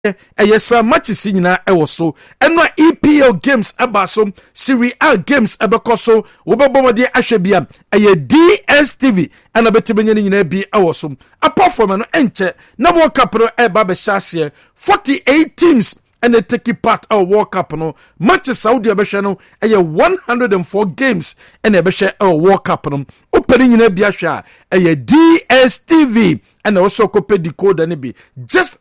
Eyesa matches nyina ewo so eno EPL games aba so Serie A games ebeko so wobebomode ahwe bia eye DStv ana betebenya nyina bi ewo so apart from no enche na World Cup no eba be hyase 48 teams and they take part of World Cup no matches Saudi Arabia no eye 104 games and they be share World Cup no openi nyina bi ahwe eye DStv and also copy decoder ne bi just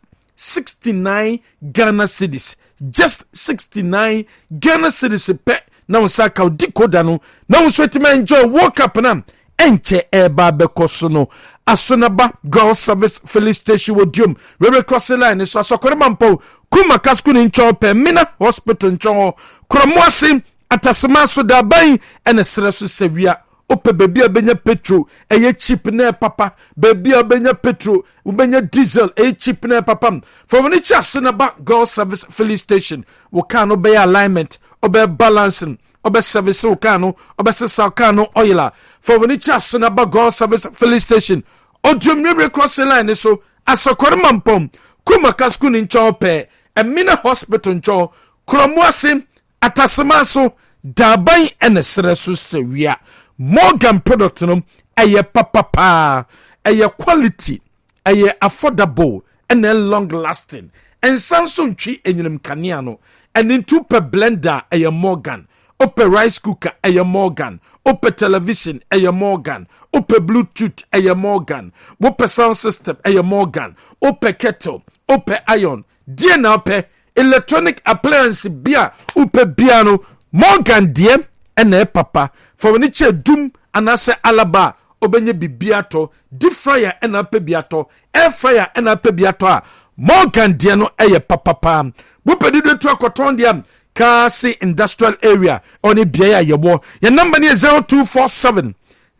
69 Ghana cedis. Just 69 Ghana cedis pe na usaka decoder no na usweti ma enjoy World Cup na enche eba bekoso no asonaba girl service filling station wodium Rebel Cross line so asokore mampo kuma kasku ni ncho pe Mina hospital ncho kromoase atasema so da ban ene sreso sewia ope baby abenya petrol eye cheap na papa baby abenya petrol ubenya diesel eye cheap na papa for when it's asonaba girl service filling station we can obey alignment obey balancing obe service okano obe sesa okano oila for when it's asonaba girl service filling station odumre cross line so asokore mampom kuma kasku ni ncho pe Mina hospital ncho kromoase atasema so daban ene sreso sewia Morgan product no eye papa eye quality eye affordable and long lasting and Samsung ntwi enyinem kanea no and into per blender eye Morgan ope rice cooker eye Morgan ope television eye Morgan ope bluetooth eye Morgan ope sound system eye Morgan ope kettle ope iron die na ope electronic appliance bia ope bia no Morgan die ene papa for when che dum anase alaba obenye bibiato deep fryer ena pe biato air fryer ena pe biato a Morgan die no eye papa wo pedido to akoton dia Kasi industrial area oni biya yebo your number is 0247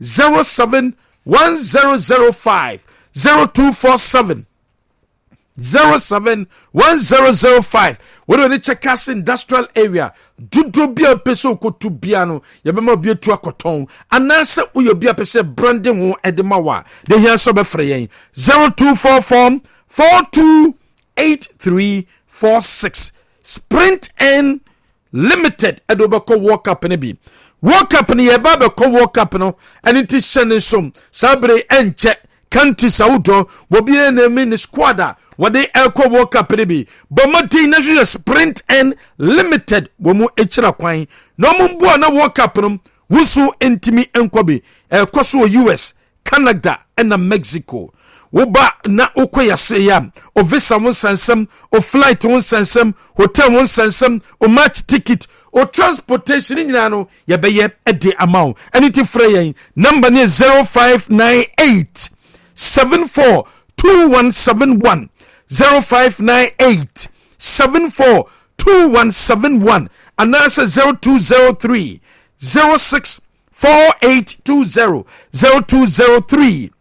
071005 0247 071005 we ni check Kasi industrial area dudo bia peso ko tu bia no ye be ma bia tu akoton anase uyo bia pese branding ho edemawa de here so be free yen 0244 428346 Sprint N Limited edobeko World Cup ne bi World Cup ne ye ba be ko World Cup no eni ti shene som sabre enche country saudo bobi na mini squad wade elko World Cup ne bi bomati na Sprint N Limited bomu echira kwan no mumbu na World Cup no wusu entimi enkobi elkoso US Canada and Mexico Woba na ukoya seyam o visa won sansam o flight won sansam hotel won sansam o match ticket o transportation nyina no ye beye ede amount anything frey number ne 0598 742171 0598 742171 and answer 0203 064820 0203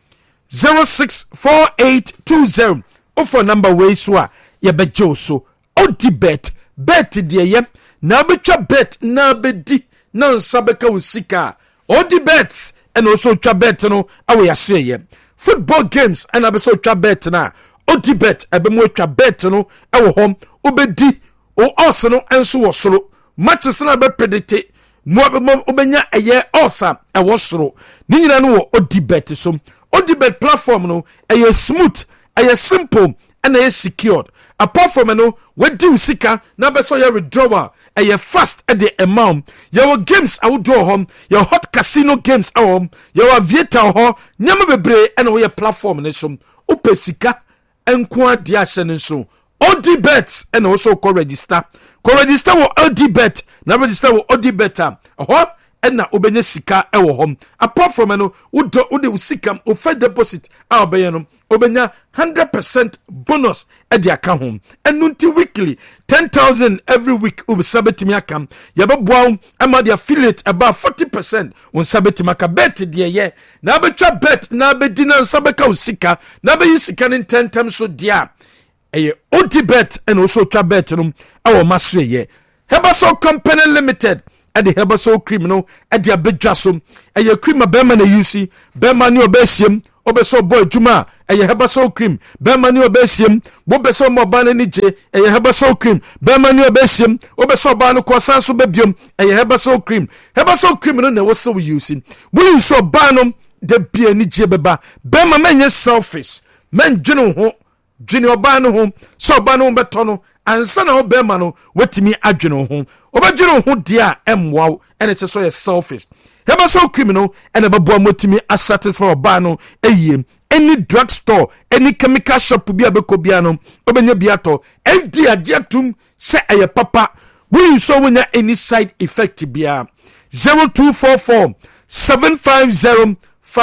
064820 offer number way so ya bejo so odibet bet de ye na betwa bet na bedi na nsabeka usika odibet and also twa bet no awe ya ye football games and abeso twa bet na odibet abemu twa bet no ewo hom obedi o osno enso wo soro matches na be predict mo obenya eye osa ewo soro ni nyina no wo odibet so Odibet platform no a smooth, a simple, and a secured. Apart from no, what do sika na beso your withdrawal, a fast at the amount. Your games I would draw home, your hot casino games at home, your Vieta ho, nyama bebre and your platform and so upe sika and kwa diashen and so. Odibet and also co-register. Co-register with Odibet, na register with Odibet. Ena obenye sika ewo hom apart from no udo usika o fed deposit a obenya no obenya 100% bonus e dia ka hom enunti weekly 10,000 every week ube sabetimi akam yabeboa ama dia affiliate about 40% on sabetimi aka bet dia ye na betwa bet na bedi na sabeka usika na be yisika in 10 times so dia eye Odibet and also twa bet no awo maswe ye Hebaso Company Limited at the Hebaso criminal at the Abidjasum, and your cream of Berman UC, Berman your Bessium, Obeso boy Juma, eye Herbasol cream bema ni obesiem wo beso mo ba na ni je eye Herbasol cream bema ni obesiem wo beso ba no kosan so bebiom eye Herbasol cream no na wo so using we use ba no de bia ni je beba bema menye selfish men dwene ho dwene oba no ho so oba no beto no ansa na obema no wetimi adwene ho obadwene ho dia emwaw ene che so ye selfish Herbasol cream no ene babo amotimi satisfy oba no eyiem any drugstore any chemical shop bi abekobia no obenya biato FD agiatum se eye papa we so wenya any side effect bia 0244 750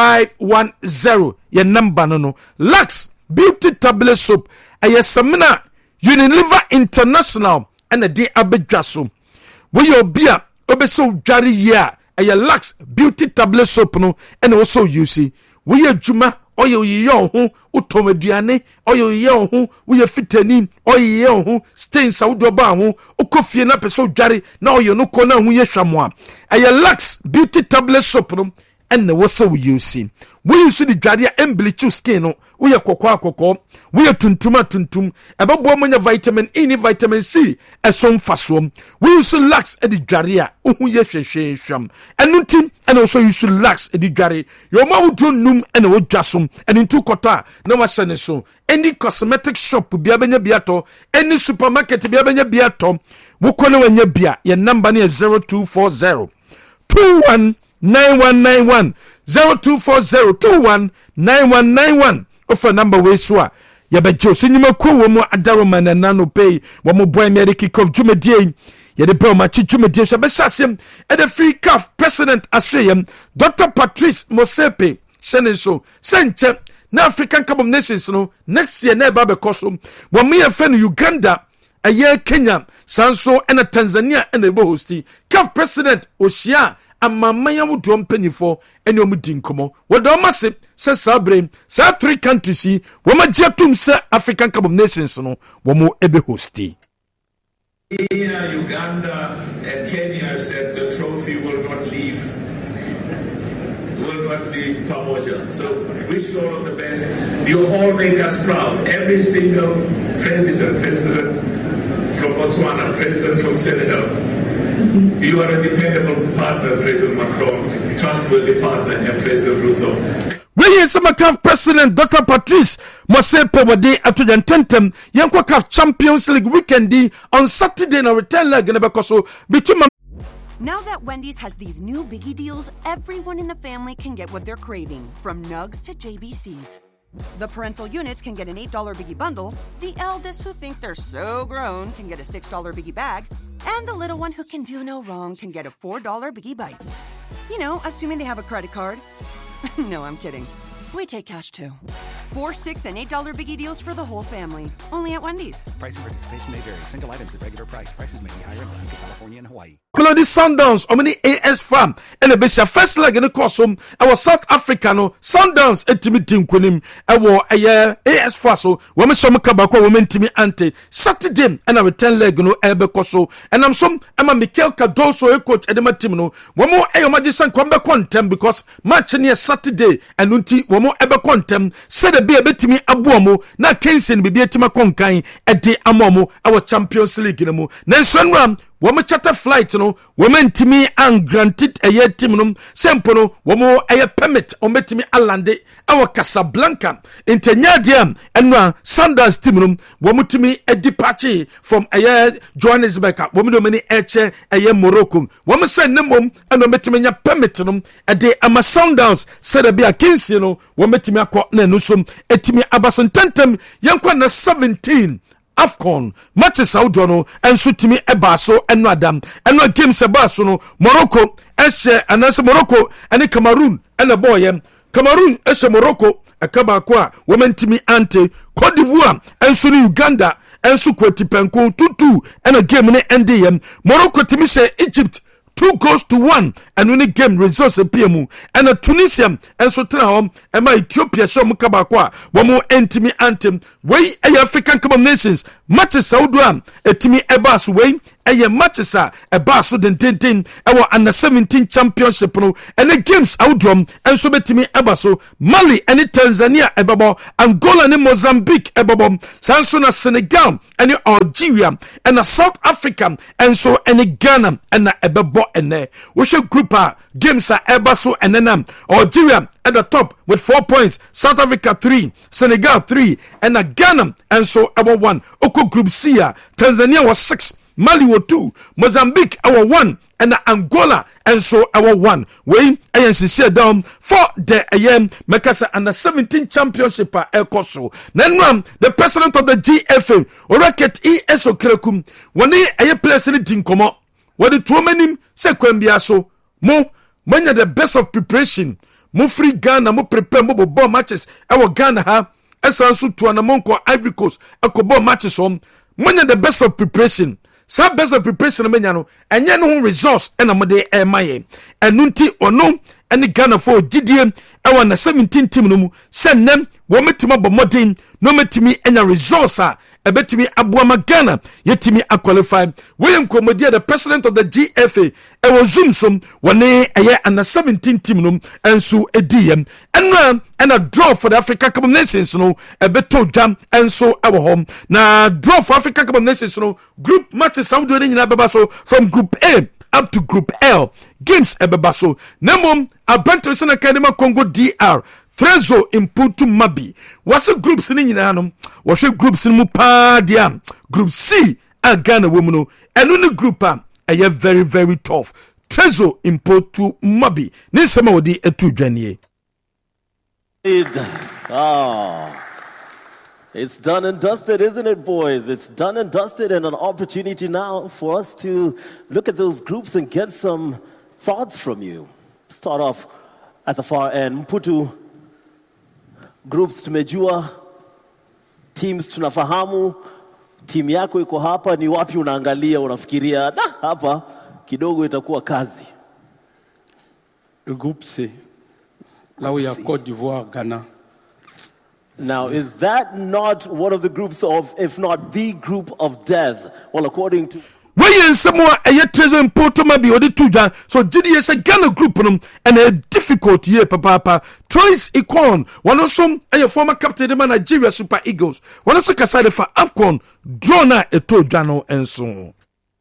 510 your number no Lux Beauty Tablet Soap eye semina Unilever International and a day abedwaso we your beer obeso dware here eye Lux Beauty Tablet Soap no and also you see we your juma oye ye ho utomaduane oye ye ho we fitani oye ye ho stains awdo ba ho okofie na peso dware na oye no ko na ho ye hwamoa eye Lux Beauty Tablet Soap no and the wasa we use we use the dware embleach skin no we akokɔ we tuntum ebabo amanya vitamin E ni vitamin C esom fasom we use Lux e the dware ohu ye hwehwehwam enuntim and also use Lux e the dware your ma wodo num and wo dwasom and into kota na wasa ne so any cosmetic shop bia benya biato any supermarket bia benya biato wo kɔ na wanya bia your number ne 0240 21 9191 0240 21 9191 offer number we so a yabejo sinyima ko wo mu adaroma na nano pay wo mo boy me kick off jumedie ye de bro ma chi jumedie so be hyasem e de free calf president aseyem Dr. Patrice Motsepe seneso senche na African Cup of Nations no next year na ba be koso wo me ye fan Uganda aye Kenya sanso and Tanzania and the hosti calf president oshia amamanya wudo mpanyifo ene omudi nkomo wodo mase se sabrem sa 3 countries yi wo magyatum se African Cup of Nations no wo mo ebe hosti. Uganda and Kenya said the trophy will not leave Pamoja. So wish you all of the best. You all make us proud. Every single president from Botswana, president from Senegal. You are a dependable partner, President Macron, trustworthy partner, and President Ruto. We is some CAF President Dr. Patrice Motsepe wade atojan tentem yankwa CAF Champions League weekend on Saturday na return leg na bekoso between. Now that Wendy's has these new biggie deals, everyone in the family can get what they're craving, from nugs to JBCs. The parental units can get an $8 biggie bundle, the eldest who think they're so grown can get a $6 biggie bag, and the little one who can do no wrong can get a $4 biggie bites. You know, assuming they have a credit card. No, I'm kidding. We take cash too. $4, $6, and $8 biggie deals for the whole family. Only at Wendy's. Price and participation may vary. Single items at regular price. Prices may be higher in Alaska, California, and Hawaii. Melody Sundowns, Omni AS Farm, and a Besha first leg in the costume. Our South Africano Sundowns etimi kunim. Our AS Faso, women some kabako, women timi ante. Saturday, and a return leg no ebe koso. And I'm some Emma Mikel Cardoso, a coach Edema Timno. One more Ayomajisan Kwamba Quantum because match near Saturday and Unti, one more ebe quantum. Said a beer betimi abuamo, na Kensin be betima konkai, a de amomo, our Champions League in a mo. Nelson Ram. Woman charter flight no woman timi and granted a year timnum sempono womo a permit o metimi alande our Casablanca in Tenyadiam and Sundowns timnum womutimi a departure from a year Johannesburg woman many eche a year Morocco woman send nemum and ometimenya permitinum a day ama Sundowns said a be a kinsino wometimi akwa nenusum etimi abason tentem yankwa na 17 AFCON matches audono and sutimi ebaso and madam and no games ebaso no Morocco eshe anase Morocco and Cameroon and a boy Cameroon eshe Morocco a kabakwa women timi ante Cote d'Ivoire and suni Uganda and sukweti penko 2-2 and a game ne NDM Morocco timi se Egypt 2-1 and when the game results appear and a Tunisian and so home and my Ethiopia show mukabakwa one more entimi anthem way African Cup of Nations matches Saudi a timi ebas way ɛyɛ matches a ɛbaa so dendenden ɛwɔ under 17 championship no ɛne games awodrom ɛnso betimi ɛba so Mali ɛne Tanzania ɛbɛbɔ Angola ne Mozambique ɛbɛbɔ sanso na Senegal ɛne Algeria ɛna South Africa ɛnso ɛne Ghana ɛna ɛbɛbɔ ɛnɛ wohwɛ group a games a ɛba so ɛnenam Algeria at the top with 4 points, South Africa 3, Senegal 3, and Ghana and so our 1. Oko Group C, Tanzania was 6, Mali was 2, Mozambique our 1, and Angola and so our 1. We ANC down for the Mekasa under 17 championship El Koso. Then the president of the GFA, Oraket ESO Krekum, when he a place in Dinkomo, what the 2 men say Kwembiaso, Mo, when you're the best of preparation. Mo free Ghana mo prepare mo bo matches ewo Ghana ha esanso to anamonko Ivory Coast ekobo matches hom monya the best of preparation sa best of preparation menya no enye no resource na mo de emaye enunti ono ene Ghana for GDM ewo na 17 team no mu se nem wo metima bo modern no metimi enya resource a ebetimi abuama Ghana yetimi qualify William Komodia the president of the GFA ewo zoom som wone eye under 17 team no enso ediem and a draw for the Africa Cup of Nations no ebeto jam enso ewo home na draw for Africa Cup of Nations no group matches how do nyina beba so from group A up to group L games ebeba so nemom Abento Sena Academy Congo DR Trezo Imputu Mabi. What's the groups in Inanum? What's the groups in Mupadia? Group C, a Ghana woman, and on the group A very, very tough. Trezo Imputu Mabi. Nisama di etu Janie. It's done and dusted, isn't it, boys? It's done and dusted, and an opportunity now for us to look at those groups and get some thoughts from you. Start off at the far end. Mputu. Groups tumejua, teams tunafahamu, team yako iko hapa, ni wapi unaangalia unafikiria hapa kidogo itakuwa kazi. Le groupe C, là où il y a Côte d'Ivoire, Ghana. Now, is that not one of the groups of, if not the group of death? Well, according to Why someone a Trezo Imputu Mabi or the Tuja, so GDS a Ghana group and a difficult year, Papa. Troyes Ikon, one of some a former captain of Nigeria Super Eagles, one of the Kasade for AFCON, Drona a Tojano and so.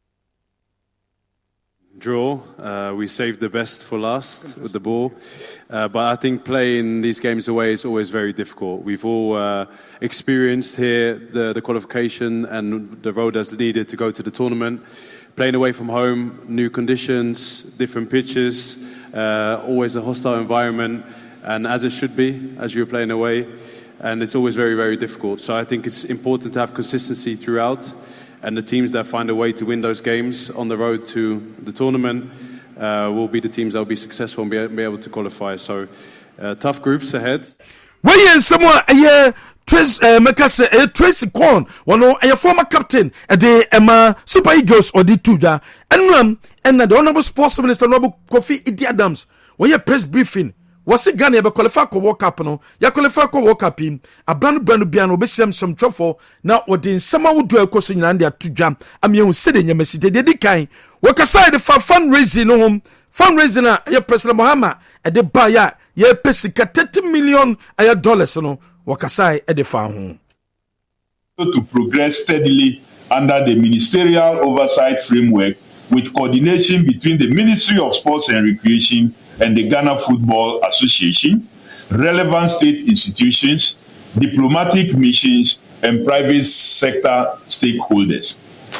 Draw. We saved the best for last with the ball. But I think playing these games away is always very difficult. We've all experienced here the qualification and the road that's needed to go to the tournament. Playing away from home, new conditions, different pitches, always a hostile environment, and as it should be, as you're playing away. And it's always very, very difficult. So I think it's important to have consistency throughout. And the teams that find a way to win those games on the road to the tournament will be the teams that will be successful and be able to qualify. So tough groups ahead. Why someone a Trace Corn, one a former captain at the Super Eagles or the Tuja, and the Honorable Sports Minister Nobu Kofi Idi Adams, when you press briefing. Was it Ghana be qualify ko World Cup no? Ya qualify ko World Cup in. A brand biano besiam some truffle. Now what in summer would do a course in India to jump. I'm young sitting your message. They did kind. Work aside the fundraising home. Fundraising a President Muhammad at the buyer. Ye pesika $30 million dollars no. Work aside at the farm home. To progress steadily under the ministerial oversight framework with coordination between the Ministry of Sports and Recreation and the Ghana Football Association, relevant state institutions, diplomatic missions, and private sector stakeholders.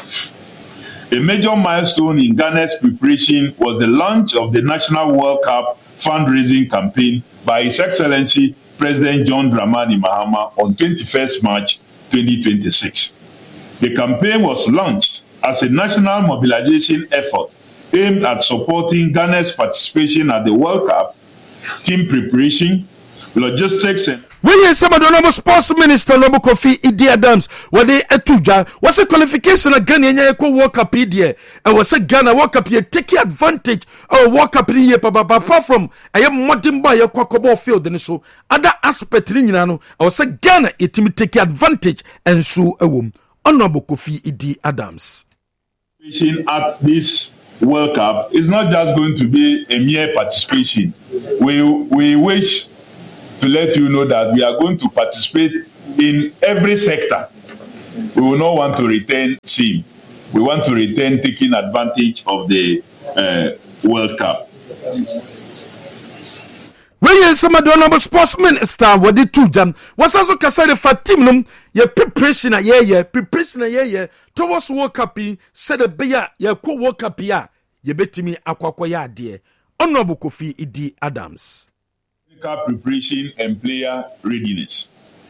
A major milestone in Ghana's preparation was the launch of the National World Cup fundraising campaign by His Excellency President John Dramani Mahama on 21st March 2026. The campaign was launched as a national mobilization effort aimed at supporting Ghana's participation at the World Cup, team preparation, logistics, and when some of the Honorable Sports Minister Nobu Kofi Idi Adams, what they etuja was a qualification of Ghana World Cup here, and was a Ghana World Cup here taking advantage of World Cup here, apart from I am modern by a Kwakobo field, and so other aspect in Yano, I was a Ghana it take advantage and so a womb. Honorable Kofi Idi Adams. At this World Cup is not just going to be a mere participation. We wish to let you know that we are going to participate in every sector. We will not want to return same. We want to return taking advantage of the World Cup. When some of the honorable sports minister what they two jam was also considered for team num your preparation a year towards World Cup said a beer your co World Cup ya ye betimi akwakoya ade Honorable Kofi Idi Adams. Preparation and player readiness.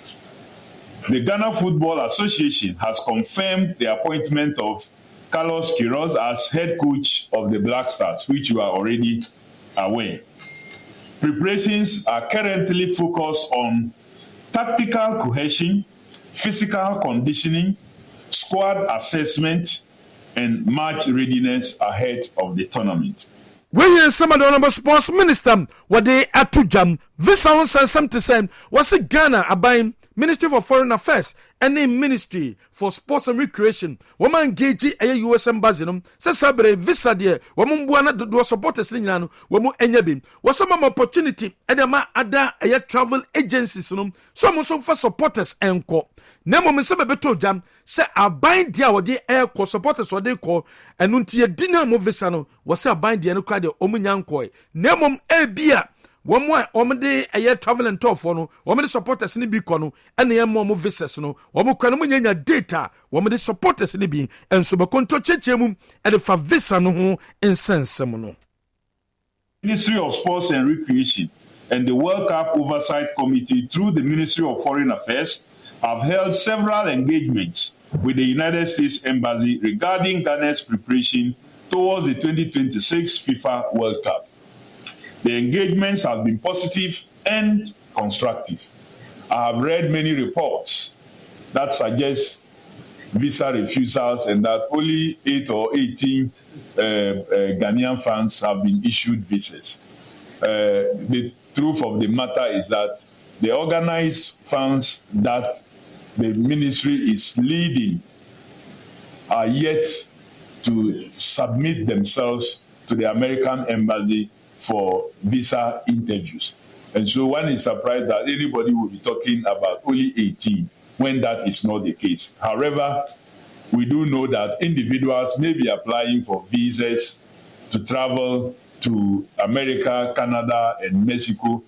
The Ghana Football Association has confirmed the appointment of Carlos Queiroz as head coach of the Black Stars, which you are already aware. Preparations are currently focused on tactical cohesion, physical conditioning, squad assessment, and match readiness ahead of the tournament. When some of the honorable sports minister what they at to jam visa on some was a Ghana abine Ministry for Foreign Affairs and a Ministry for Sports and Recreation. Woman engage a US embassy says sabre visa dear woman buana do supporters in woman enyabim was some opportunity edema ada a travel agencies so most for supporters enko nemo me sebe beto jam say abind dia wo de air co supporters what they call and unti dinner mo visa no was say abind dia no kwa de omunyanko nemo ebia Womde a travel and tour for no, woman supporters in the beacon, and the more visas no, woman data, woman supporters in the being, and so conto chechemum, and the favisa no in sense semono. Ministry of Sports and Recreation and the World Cup Oversight Committee through the Ministry of Foreign Affairs have held several engagements with the United States Embassy regarding Ghana's preparation towards the 2026 FIFA World Cup. The engagements have been positive and constructive. I have read many reports that suggest visa refusals and that only 8 or 18 Ghanaian fans have been issued visas. The truth of the matter is that the organized fans that the ministry is leading are yet to submit themselves to the American embassy for visa interviews. And so one is surprised that anybody will be talking about only 18 when that is not the case. However, we do know that individuals may be applying for visas to travel to America, Canada, and Mexico,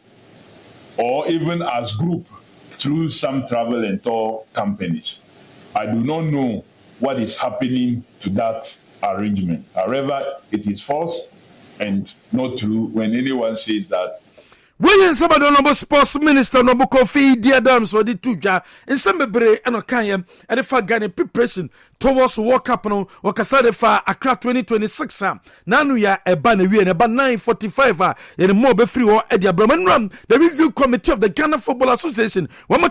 or even as group through some travel and tour companies. I do not know what is happening to that arrangement. However, it is false and not true when anyone says that. When some of the honorable sports minister Honorable Kofi Idi Adams or the tuja in some bebre and okayem and the Ghana preparation towards World Cup no wakasade fa Accra 2026 nanu ya eba na wie na eba 9:45 in more be free or Eddie Abraham Ram the review committee of the Ghana Football Association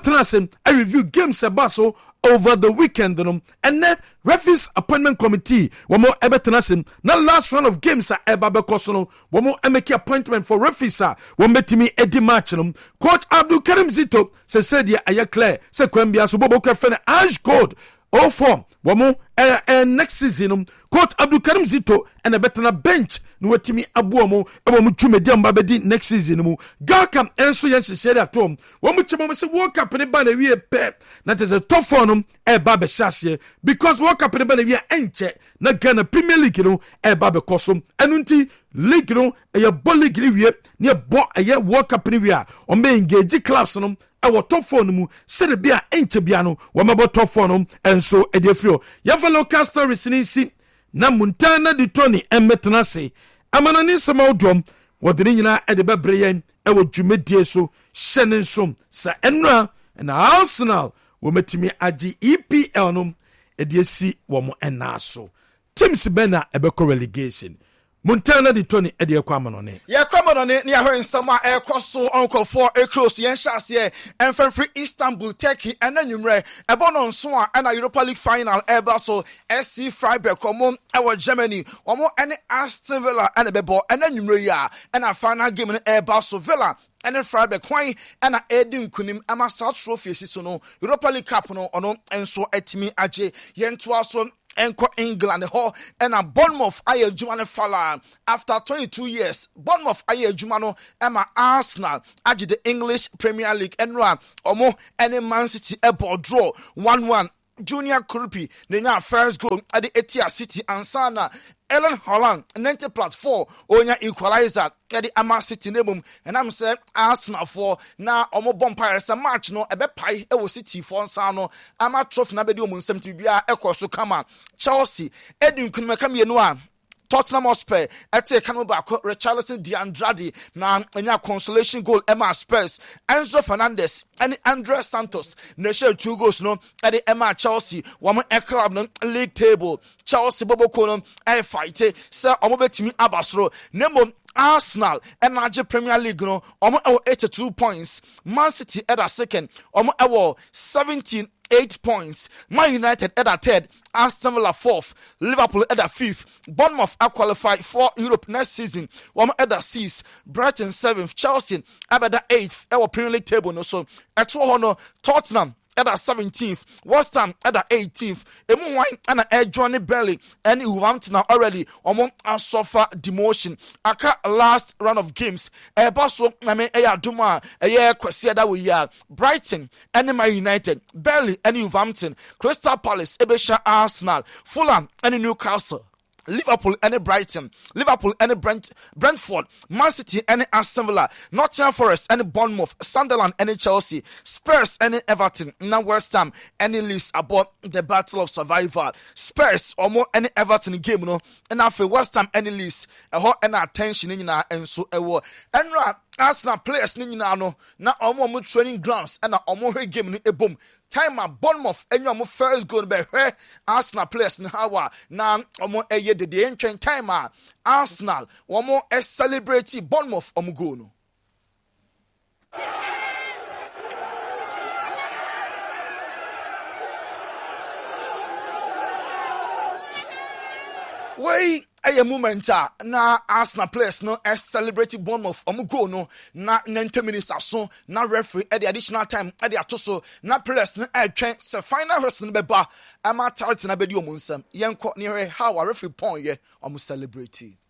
I review games abaso over the weekend and then referees appointment committee one more ebetenasim na last round of games eba bekoso one more make appointment for referees one betimi edi match coach Abdul Karim Zito said ya aya clear say kwambia so bobo kwefene ash code 04 Wamo next season coach Abdul Karim Zito and a better bench no watimi abuomo e wo mutwumedi ambabedi next season mu Gakam enso yen hyehyere atom wo mutwemo se World Cup ne ba na wie pe na te top four no e ba be hyase because World Cup ne ba na wie enche na Ghana Premier League no e ba be kosom enunti league no e ye ball league wie ne bo e World Cup ne wie o me engage clubs no our top four no mu sere bia enche bia no wo mabo top four no enso e de frio ya fa local stories ni si na Montana de Tony emetenase amanani samaudom wodene nyina e de bebre yen e wo dwumedie so hyene nsom sa enra na Arsenal wo metimi agi EPL no e de si wo mo enaso teams bena e be relegation Montana de Tony e de kwamanone ye kwamanone ne ahwe nsama e kwaso onko for e close yen hyase enfrefre Istanbul Turkey enanwumre e bono nso a na Europa League final e ba so SC Freiburg komo e wo Germany omo ene Aston Villa ene bebo enanwumre ya ena final game e ba so Villa ene Freiburg kwan ena edi nkunim ama South Trophy siso no Europa League Cup no ono enso etimi age yen to aso Enko England ho and a Bournemouth aye Jumano Fala. After 22 years, Bournemouth aye Jumano Emma Arsenal aji the English Premier League enra omo any Man City airport draw 1-1. Junior Krupi nenya first goal at the Etihad City and Sana Ellen Holland 90+4 onya equalizer at the Ama City nebum and I'm say Arsenal for na omo bompire sa match no ebe pai e wo City for Sano Ama trophy na bedi omun 70 bia ekoso kama Chelsea edin kunme kam ye no a Tottenham Hotspur ete kanu back Richarlison de Andrade na enya consolation goal Emma Spurs Enzo Fernandez and Andres Santos na share 2 goals no at the Emma Chelsea woman club no league table Chelsea bobo kono e fight say omo betimi abasro nemo Arsenal and Nigeria Premier League no omo 82 points Man City at a second omo 8 points. Man United at a third, Aston Villa 4th, Liverpool at a 5th, Bournemouth are qualified for Europe next season. One at a 6th, Brighton 7th, Chelsea at the 8th. Our Premier League table no so at 2 Tottenham at the 17th, West Ham at the 18th, Emu Wine and a Johnny Belly and Wolverhampton already among us suffer demotion. Aka last round of games, Basso Name Aya Duma, a year Quasiada we are Brighton, Enema United, Belly and Wolverhampton, Crystal Palace, Ebesha Arsenal, Fulham and Newcastle. Liverpool and Brighton, Liverpool and Brentford, Man City and Aston Villa, Nottingham Forest and Bournemouth, Sunderland and Chelsea, Spurs and Everton, now West Ham and Leeds about the battle of survival. Spurs or more any Everton game no, and after West Ham and Leeds, a hot and attention in and so a war. And Arsenal players ni nyina no na omo training grounds and omo game ni ebom time a Bournemouth enyo first goal be hwe Arsenal players ni hawa na omo eye de entwen time a Arsenal omo celebrate Bournemouth omo goal no Wait a moment na Arsenal players no celebrating Bournemouth go no na 90 minutes aso na referee at the additional time at the atoso na players no twen se final whistle beba ama tight na bedi omunsam yenko ne how referee pon ye celebrate